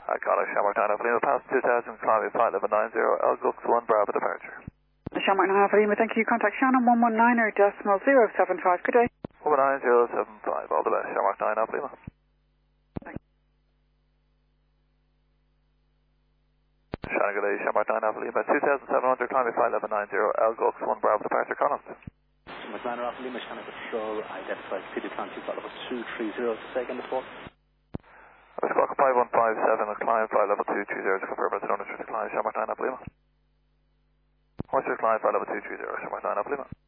Contact Shamrock 9 Alpha Lima, pass 2000, climbing flight level 90, El Gux 1 Bravo departure. Shamrock 9 Alpha Lima, thank you. Contact Shannon 119.075. Good day. 19075, all the best. Shamrock 9 Alpha Lima. Shannon, good day. Shamrock 9 Alpha Lima, 2700, climbing flight level 90, El Gux 1 Bravo departure. Contact. Shamrock 9 Alpha Lima, Shannon Patrol, identified City Atlantic flight level 230, second report. Squawk 5157, climb flight level 230, to confirm it's known as decline, Shamrock 9 Alpha Lima. Horse decline flight level 230, Shamrock 9 Alpha Lima.